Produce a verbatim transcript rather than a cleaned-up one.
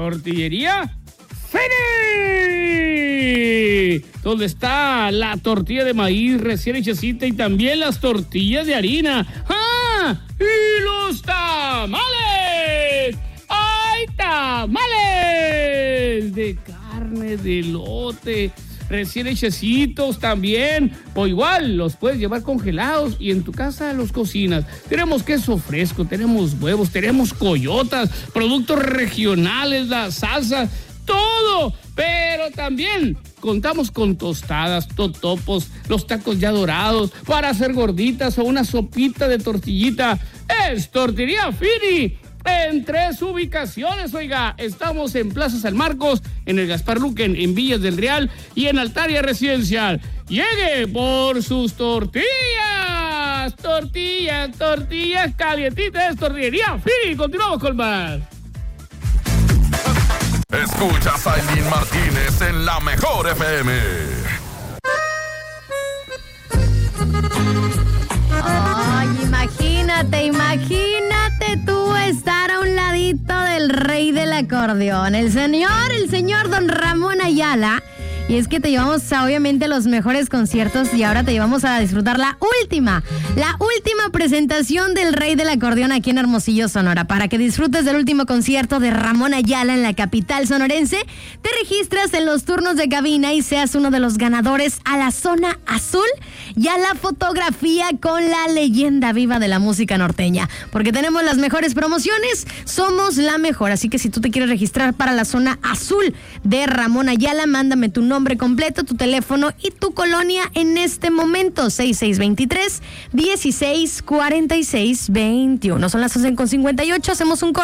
Tortillería Fini, donde está la tortilla de maíz recién hechecita y también las tortillas de harina. ¡Ah! ¡Y los tamales! ¡Ay, tamales! De carne, de elote, recién hechecitos también, o igual los puedes llevar congelados y en tu casa los cocinas. Tenemos queso fresco, tenemos huevos, tenemos coyotas, productos regionales, la salsa, todo, pero también contamos con tostadas, totopos, los tacos ya dorados, para hacer gorditas o una sopita de tortillita. Es Tortillería Fini. En tres ubicaciones, oiga, estamos en Plaza San Marcos, en el Gaspar Luquen, en Villas del Real y en Altaria Residencial. Llegue por sus tortillas, tortillas, tortillas calientitas, Tortillería Fini. Continuamos con más. Escuchas a Aileen Martínez en La Mejor F M. Ay, imagínate, imagínate tú estar a un ladito del rey del acordeón, el señor, el señor don Ramón Ayala. Y es que te llevamos a, obviamente, los mejores conciertos y ahora te llevamos a disfrutar la última, la última presentación del Rey del Acordeón aquí en Hermosillo, Sonora. Para que disfrutes del último concierto de Ramón Ayala en la capital sonorense, te registras en los turnos de cabina y seas uno de los ganadores a la zona azul y a la fotografía con la leyenda viva de la música norteña. Porque tenemos las mejores promociones, somos la mejor. Así que si tú te quieres registrar para la zona azul de Ramón Ayala, mándame tu nombre completo, tu teléfono y tu colonia en este momento. seis seis dos tres, uno seis cuatro seis dos uno. Son las once con cincuenta y ocho, hacemos un corte.